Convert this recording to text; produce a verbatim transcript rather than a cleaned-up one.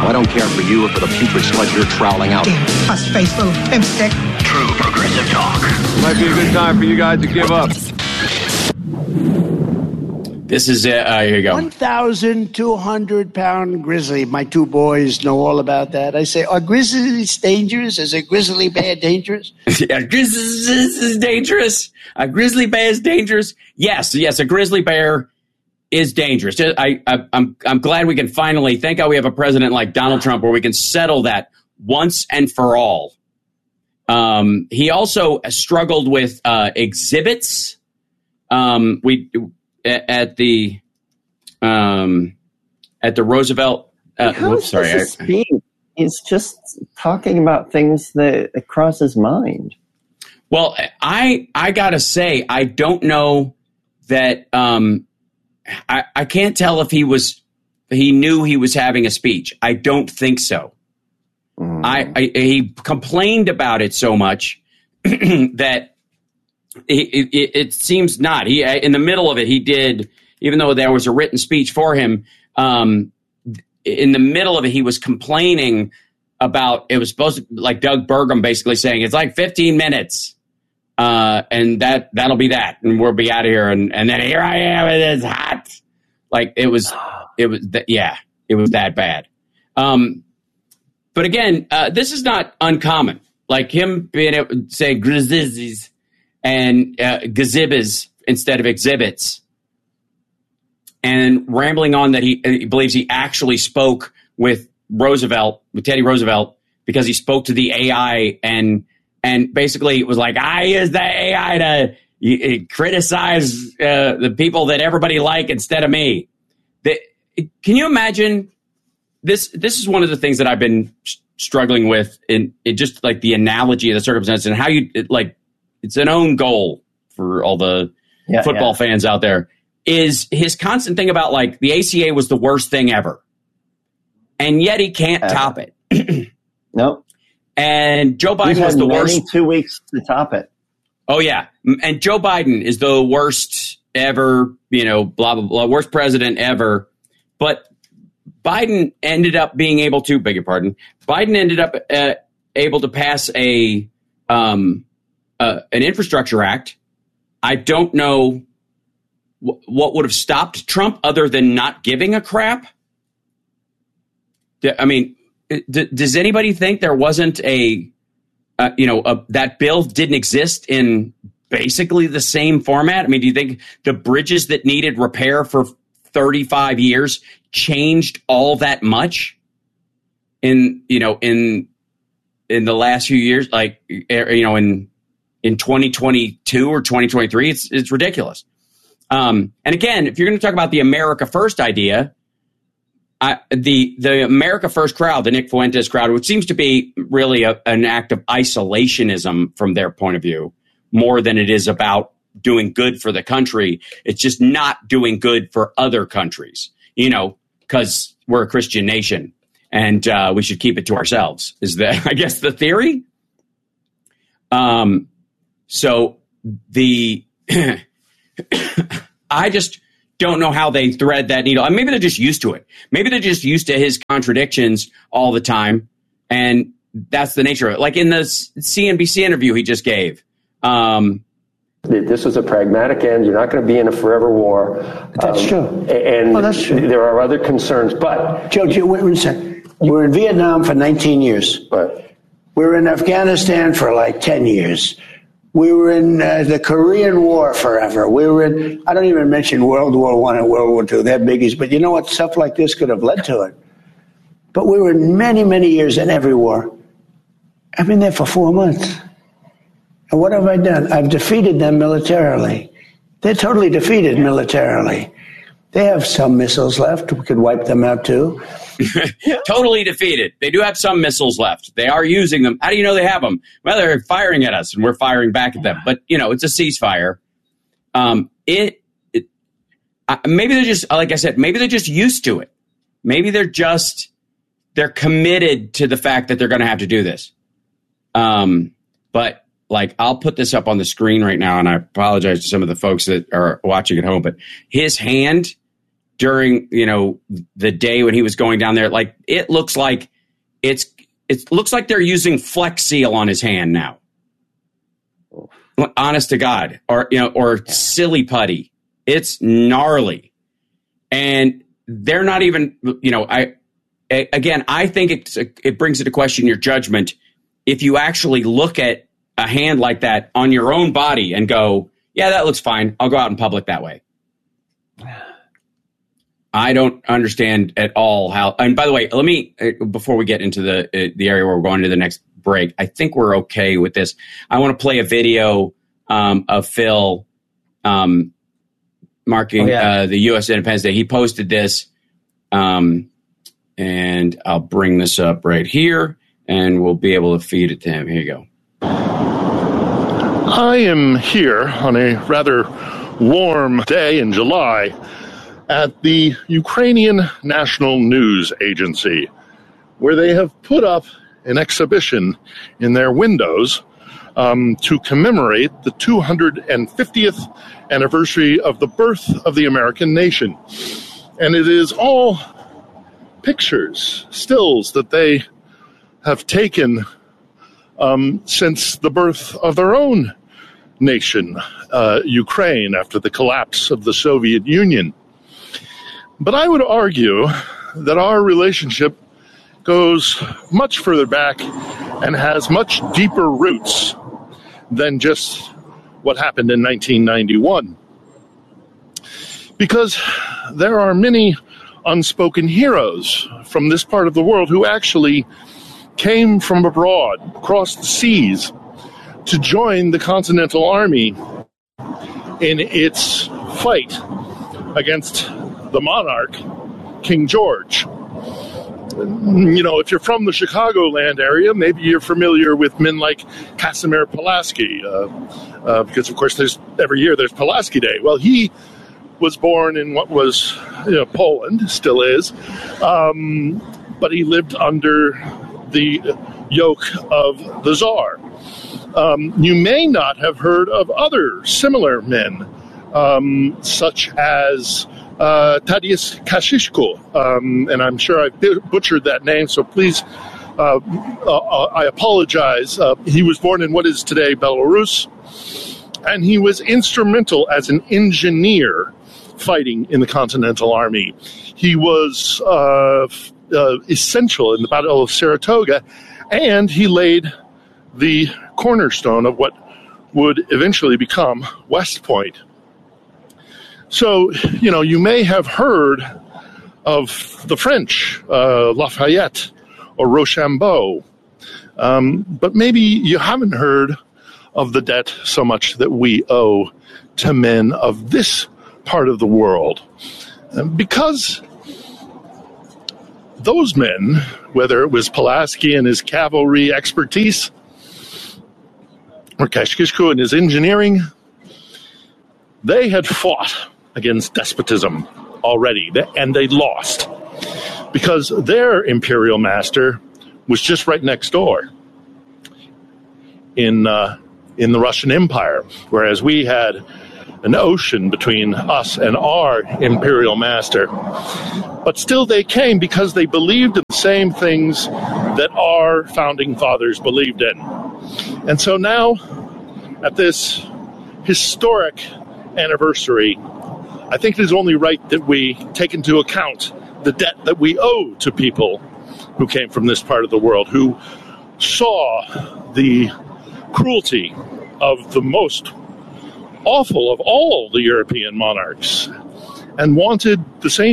Well, I don't care for you or for the putrid sludge you're troweling out. Damn pus-faced little pimpstick. True progressive talk. Might be a good time for you guys to give up. This is it. Uh, here you go. one thousand two hundred pound grizzly. My two boys know all about that. I say, are grizzlies dangerous? Is a grizzly bear dangerous? Yeah, grizzly is dangerous. A grizzly bear is dangerous. Yes, yes, a grizzly bear is dangerous. I, I, I'm, I'm glad we can finally, thank God we have a president like Donald Trump where we can settle that once and for all. Um, he also struggled with uh, exhibits. Um, we at the um, at the Roosevelt. Uh, whoops, sorry, I, speech. It's just talking about things that cross his mind. Well, I I gotta say, I don't know that. Um, I I can't tell if he was he knew he was having a speech. I don't think so. Mm. I, I he complained about it so much that. It, it, it seems not. He in the middle of it, he did, even though there was a written speech for him. Um, in the middle of it, he was complaining about it was supposed to, like Doug Burgum basically saying it's like fifteen minutes, uh, and that that'll be that, and we'll be out of here. And and then here I am, and it's hot. Like it was, it was th- yeah, it was that bad. Um, but again, uh, this is not uncommon. Like him being able to say grizzlies and uh, gazibas instead of exhibits, and rambling on that he, he believes he actually spoke with Roosevelt, with Teddy Roosevelt, because he spoke to the A I and and basically it was like, I use the A I to uh, criticize uh, the people that everybody like instead of me. The, can you imagine this? This is one of the things that I've been struggling with in, in just like the analogy of the circumstance and how you it, like. It's an own goal for all the yeah, football yeah. fans out there, is his constant thing about like the A C A was the worst thing ever. And yet he can't uh, top it. Nope. And Joe Biden He's was had the many worst. Two weeks to top it. Oh, yeah. And Joe Biden is the worst ever, you know, blah, blah, blah, worst president ever. But Biden ended up being able to, beg your pardon, Biden ended up uh, able to pass a, um, Uh, an infrastructure act. I don't know w- what would have stopped Trump other than not giving a crap. D- I mean, d- does anybody think there wasn't a, uh, you know, a, that bill didn't exist in basically the same format? I mean, do you think the bridges that needed repair for thirty-five years changed all that much in, you know, in, in the last few years? Like, you know, in, in twenty twenty-two or twenty twenty-three, it's it's ridiculous. Um, and again, if you're going to talk about the America First idea, I, the the America First crowd, the Nick Fuentes crowd, which seems to be really a, an act of isolationism from their point of view, more than it is about doing good for the country. It's just not doing good for other countries, you know, because we're a Christian nation and uh, we should keep it to ourselves, is that, I guess, the theory? Um. So the I just don't know how they thread that needle. Maybe they're just used to it. Maybe they're just used to his contradictions all the time. And that's the nature of it. Like in the C N B C interview he just gave. Um, this was a pragmatic end. You're not going to be in a forever war. That's um, true. And oh, that's true. There are other concerns. But Joe, Joe wait a second. You were in Vietnam for nineteen years. But we were in Afghanistan for like ten years. We were in uh, the Korean War forever. We were in, I don't even mention World War One and World War Two. They're biggies. But you know what? Stuff like this could have led to it. But we were in many, many years in every war. I've been there for four months. And what have I done? I've defeated them militarily. They're totally defeated militarily. They have some missiles left. We could wipe them out too. Totally defeated. They do have some missiles left. They are using them. How do you know they have them? Well, they're firing at us and we're firing back at them. But, you know, it's a ceasefire. Um, it, it uh, maybe they're just, like I said, maybe they're just used to it. Maybe they're just, they're committed to the fact that they're going to have to do this. Um, but like, I'll put this up on the screen right now, and I apologize to some of the folks that are watching at home, but his hand during, you know, the day when he was going down there. Like, it looks like it's it looks like they're using Flex Seal on his hand now. Honest to God, or you know, or yeah. silly putty. It's gnarly, and they're not even. You know, I again, I think it's it brings into question your judgment if you actually look at a hand like that on your own body and go, "Yeah, that looks fine. I'll go out in public that way." I don't understand at all how. And by the way, let me before we get into the uh, the area where we're going to the next break, I think we're okay with this. I want to play a video um, of Phil um, marking oh, yeah. uh, the U S Independence Day. He posted this, um, and I'll bring this up right here, and we'll be able to feed it to him. Here you go. I am here on a rather warm day in July at the Ukrainian National News Agency, where they have put up an exhibition in their windows um, to commemorate the two hundred fiftieth anniversary of the birth of the American nation. And it is all pictures, stills that they have taken um, since the birth of their own nation, uh, Ukraine, after the collapse of the Soviet Union. But I would argue that our relationship goes much further back and has much deeper roots than just what happened in nineteen ninety-one. Because there are many unspoken heroes from this part of the world who actually came from abroad, across the seas, to join the Continental Army in its fight against the monarch, King George. You know, if you're from the Chicagoland area, maybe you're familiar with men like Casimir Pulaski, uh, uh, because, of course, there's every year there's Pulaski Day. Well, he was born in what was, you know, Poland, still is, um, but he lived under the yoke of the Tsar. Um, you may not have heard of other similar men, um, such as Uh, Tadeusz Kościuszko, um, and I'm sure I butchered that name, so please, uh, uh, I apologize. Uh, he was born in what is today Belarus, and he was instrumental as an engineer fighting in the Continental Army. He was uh, uh, essential in the Battle of Saratoga, and he laid the cornerstone of what would eventually become West Point. So, you know, you may have heard of the French, uh, Lafayette or Rochambeau, um, but maybe you haven't heard of the debt so much that we owe to men of this part of the world. Because those men, whether it was Pulaski and his cavalry expertise or Kościuszko and his engineering, they had fought against despotism already, and they lost because their imperial master was just right next door in uh, in the Russian Empire, whereas we had an ocean between us and our imperial master. But still they came because they believed in the same things that our founding fathers believed in. And so now, at this historic anniversary, I think it is only right that we take into account the debt that we owe to people who came from this part of the world, who saw the cruelty of the most awful of all the European monarchs and wanted the same